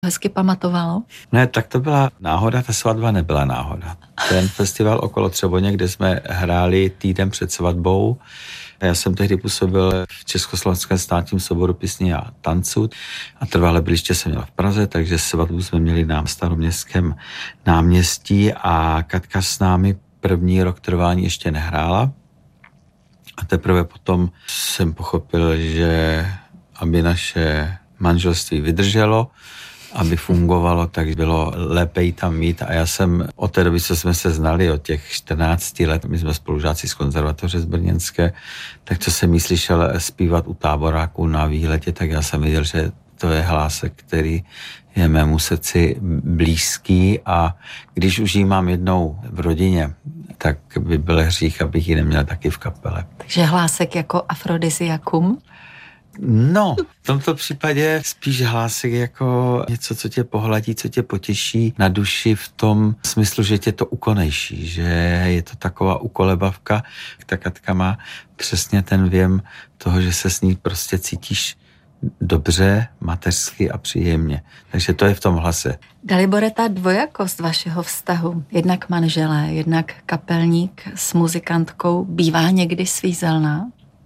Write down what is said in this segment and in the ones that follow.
hezky pamatovalo? Ne, tak to byla náhoda, ta svatba nebyla náhoda. Ten festival okolo Třeboně, kde jsme hráli týden před svatbou, já jsem tehdy působil v Československém státním souboru písní a tanců a trvalé bydliště jsem měl v Praze, takže svatbu jsme měli na Staroměstském náměstí a Katka s námi první rok trvání ještě nehrála. A teprve potom jsem pochopil, že aby naše manželství vydrželo, aby fungovalo, tak bylo lépe jí tam mít. A já jsem od té doby, co jsme se znali, od těch 14 let, my jsme spolužáci z konzervatoře z Brněnské, tak co jsem jí slyšel zpívat u táboráku na výletě, tak já jsem viděl, že to je hlásek, který je mému srdci blízký a když už ji mám jednou v rodině, tak by byl hřích, abych ji neměl taky v kapele. Takže hlásek jako afrodiziakum? No, v tomto případě spíš hlásek jako něco, co tě pohladí, co tě potěší na duši v tom smyslu, že tě to ukonejší, že je to taková ukolebavka. Ta Katka má přesně ten věm toho, že se s ní prostě cítíš dobře, mateřsky a příjemně. Takže to je v tom hlase. Dalibore, ta dvojakost vašeho vztahu, jednak manželé, jednak kapelník s muzikantkou, bývá někdy svízelná?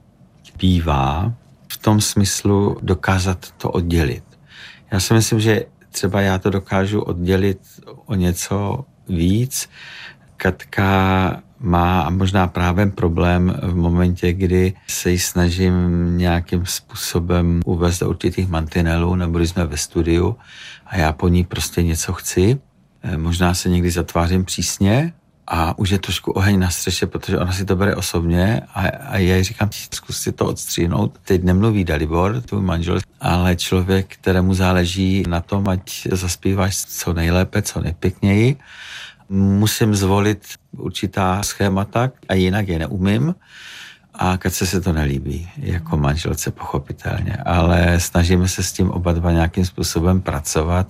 Bývá. V tom smyslu dokázat to oddělit. Já si myslím, že třeba já to dokážu oddělit o něco víc. Katka má a možná právě problém v momentě, kdy se jí snažím nějakým způsobem uvést do určitých mantinelů, nebo když jsme ve studiu a já po ní prostě něco chci. Možná se někdy zatvářím přísně, a už je trošku oheň na střeše, protože ona si to bere osobně a já jí říkám, zkus si to odstříhnout. Teď nemluví Dalibor, tvůj manžel, ale člověk, kterému záleží na tom, ať zaspíváš co nejlépe, co nejpěkněji. Musím zvolit určitá schémata a jinak je neumím. A Katce se to nelíbí, jako manželce pochopitelně, ale snažíme se s tím oba dva nějakým způsobem pracovat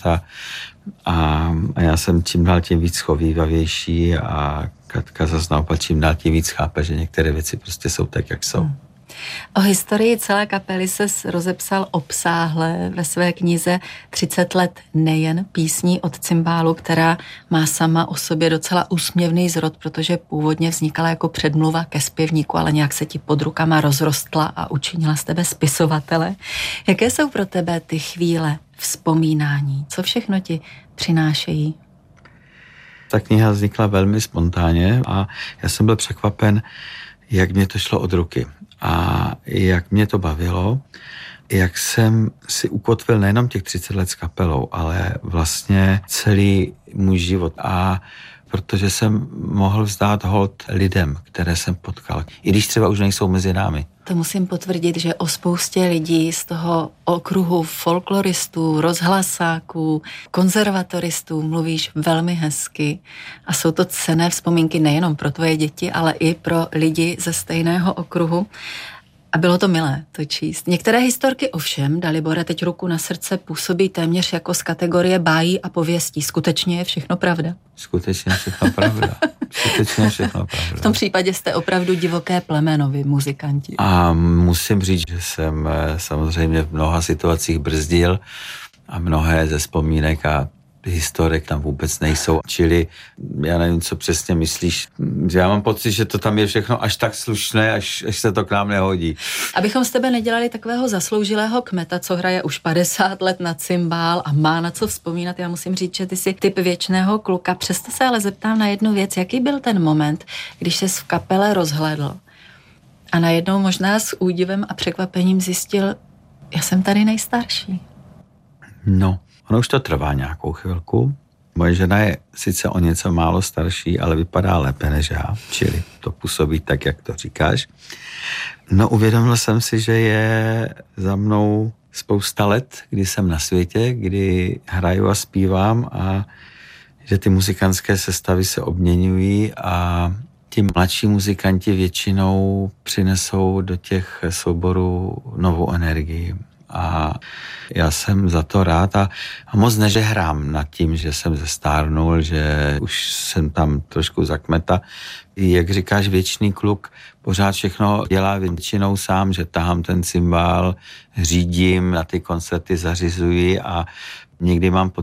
a já jsem čím dál tím víc chovývavější a Katka zase naopak čím dál tím víc chápe, že některé věci prostě jsou tak, jak jsou. O historii celé kapely ses rozepsal obsáhle ve své knize 30 let nejen písní od cymbálu, která má sama o sobě docela úsměvný zrod, protože původně vznikala jako předmluva ke zpěvníku, ale nějak se ti pod rukama rozrostla a učinila z tebe spisovatele. Jaké jsou pro tebe ty chvíle vzpomínání? Co všechno ti přinášejí? Ta kniha vznikla velmi spontánně a já jsem byl překvapen, jak mě to šlo od ruky a jak mě to bavilo, jak jsem si ukotvil nejenom těch 30 let s kapelou, ale vlastně celý můj život. A protože jsem mohl vzdát hold lidem, které jsem potkal, i když třeba už nejsou mezi námi. To musím potvrdit, že o spoustě lidí z toho okruhu folkloristů, rozhlasáků, konzervatoristů mluvíš velmi hezky a jsou to cenné vzpomínky nejenom pro tvoje děti, ale i pro lidi ze stejného okruhu. A bylo to milé to číst. Některé historky ovšem, Dalibore, teď ruku na srdce, působí téměř jako z kategorie bájí a pověstí. Skutečně je všechno pravda? Skutečně všechno pravda. Skutečně všechno pravda. V tom případě jste opravdu divoké plemeno, vy muzikanti. A musím říct, že jsem samozřejmě v mnoha situacích brzdil a mnohé ze vzpomínek a historek tam vůbec nejsou. Čili já nevím, co přesně myslíš. Já mám pocit, že to tam je všechno až tak slušné, až se to k nám nehodí. Abychom z tebe nedělali takového zasloužilého kmeta, co hraje už 50 let na cymbál a má na co vzpomínat. Já musím říct, že ty jsi typ věčného kluka. Přesto se ale zeptám na jednu věc. Jaký byl ten moment, když ses v kapele rozhlédl a najednou možná s údivem a překvapením zjistil, já jsem tady nejstarší? No, ono už to trvá nějakou chvilku. Moje žena je sice o něco málo starší, ale vypadá lépe než já, čili to působí tak, jak to říkáš. No, uvědomil jsem si, že je za mnou spousta let, kdy jsem na světě, kdy hraju a zpívám a že ty muzikantské sestavy se obměňují a ti mladší muzikanti většinou přinesou do těch souborů novou energii. A já jsem za to rád a moc nežehrám nad tím, že jsem zestárnul, že už jsem tam trošku za kmeta. Jak říkáš, věčný kluk pořád všechno dělá většinou sám, že tahám ten cymbál, řídím, na ty koncerty zařizuji a Někdy mám pocit,